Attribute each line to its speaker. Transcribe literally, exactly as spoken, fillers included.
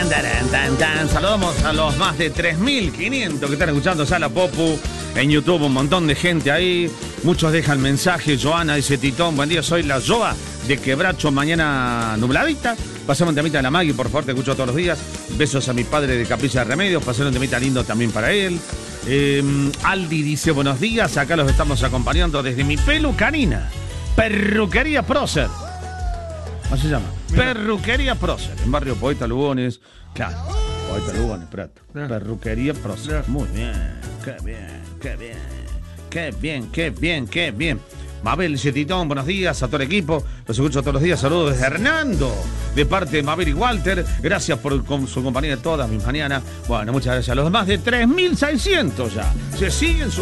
Speaker 1: Tan, tan, tan, tan. Saludamos a los más de tres mil quinientos que están escuchando Sala Popu en YouTube. Un montón de gente ahí. Muchos dejan mensajes. Joana dice: Titón, buen día, soy la Joa de Quebracho, mañana nubladita. Pasame un temita de la Maggie, por favor, te escucho todos los días. Besos a mi padre de Capilla de Remedios. Pasame un temita lindo también para él. Eh, Aldi dice: buenos días, acá los estamos acompañando desde mi pelucanina. Perruquería Prócer. ¿Cómo se llama? Mira. Perruquería Prócer, en barrio Poeta Lugones. Claro, Poeta Lugones, Prato. Mira. Perruquería Prócer. Mira. Muy bien, qué bien, qué bien. Qué bien, qué bien, qué bien. Mabel dice: Titón, buenos días a todo el equipo. Los escucho todos los días. Saludos desde Hernando, de parte de Mabel y Walter. Gracias por con su compañía todas mis mañanas. Bueno, muchas gracias. Los más de tres mil seiscientos ya se siguen